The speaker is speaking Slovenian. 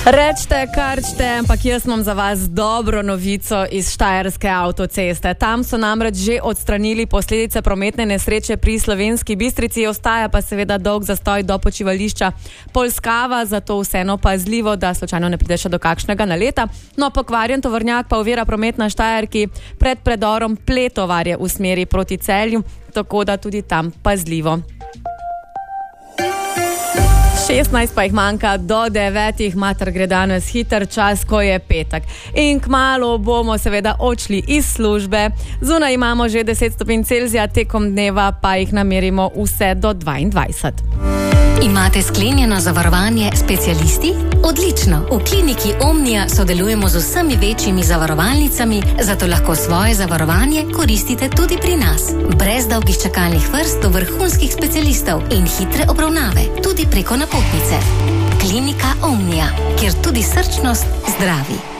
Rečte, karčte, ampak jaz imam za vas dobro novico iz Štajerske avtoceste. Tam so namreč že odstranili posledice prometne nesreče pri Slovenski Bistrici, ostaja pa seveda dolg zastoj do počivališča Polskava, zato vseeno pazljivo, da slučajno ne pride še do kakšnega naleta. No, pokvarjen tovornjak pa ovira promet na Štajerki pred predorom Pletovarje v smeri proti Celju, tako da tudi tam pazljivo. 16 pa jih manjka do 9, mater gre danes hiter čas, ko je petek. In kmalu bomo seveda odšli iz službe. Zunaj imamo že 10 stopinj Celzija, tekom dneva pa jih namerimo vse do 22. Imate sklenjeno zavarovanje specialisti? Odlično! V kliniki Omnia sodelujemo z vsemi večjimi zavarovalnicami, zato lahko svoje zavarovanje koristite tudi pri nas. Brez dolgih čakalnih vrst do vrhunskih specialistov in hitre obravnave, tudi preko napotnice. Klinika Omnia, kjer tudi srčnost zdravi.